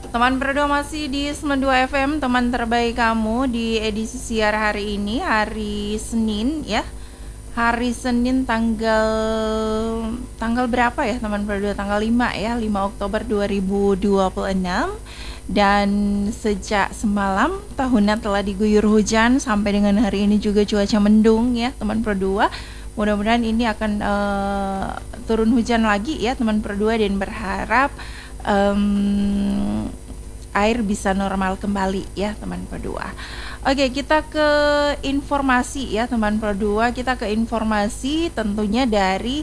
Teman berdua masih di 92 FM, teman terbaik kamu di edisi siar hari ini, hari Senin ya. Hari Senin tanggal berapa ya teman berdua? Tanggal 5 ya, 5 Oktober 2026. Dan sejak semalam tahunnya telah diguyur hujan sampai dengan hari ini juga cuaca mendung ya teman berdua. Mudah-mudahan ini akan turun hujan lagi ya teman berdua, dan berharap air bisa normal kembali ya teman berdua. Oke, kita ke informasi ya teman berdua. Kita ke informasi tentunya dari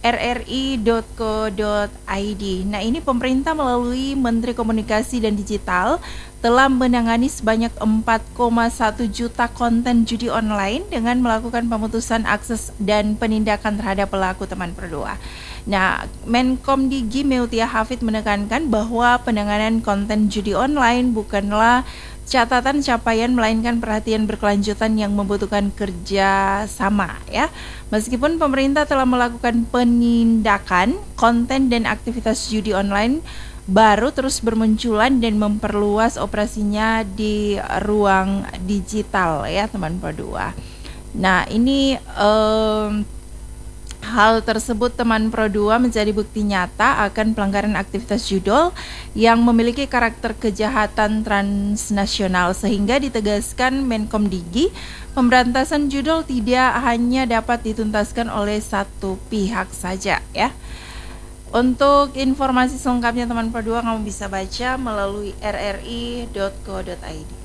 rri.co.id. Nah, ini pemerintah melalui Menteri Komunikasi dan Digital telah menangani sebanyak 4,1 juta konten judi online dengan melakukan pemutusan akses dan penindakan terhadap pelaku teman berdua. Nah, Menkomdigi Meutia Hafid menekankan bahwa penanganan konten judi online bukanlah catatan capaian, melainkan perhatian berkelanjutan yang membutuhkan kerja sama ya. Meskipun pemerintah telah melakukan penindakan, konten dan aktivitas judi online baru terus bermunculan dan memperluas operasinya di ruang digital ya teman berdua. Nah, ini hal tersebut teman Pro2 menjadi bukti nyata akan pelanggaran aktivitas judol yang memiliki karakter kejahatan transnasional, sehingga ditegaskan Menkomdigi pemberantasan judol tidak hanya dapat dituntaskan oleh satu pihak saja ya. Untuk informasi selengkapnya teman Pro2 kamu bisa baca melalui rri.co.id.